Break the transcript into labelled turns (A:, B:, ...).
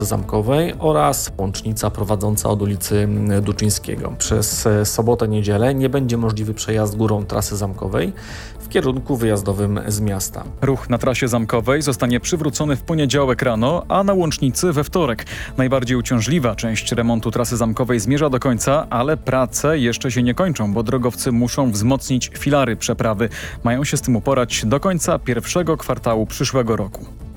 A: Zamkowej oraz łącznica prowadząca od ulicy Duczyńskiego. Przez sobotę, niedzielę nie będzie możliwy przejazd górą trasy zamkowej w kierunku wyjazdowym z miasta.
B: Ruch na trasie zamkowej zostanie przywrócony w poniedziałek rano, a na łącznicy we wtorek. Najbardziej uciążliwa część remontu trasy zamkowej zmierza do końca, ale prace jeszcze się nie kończą, bo drogowcy muszą wzmocnić filary przeprawy. Mają się z tym uporać do końca pierwszego kwartału przyszłego roku.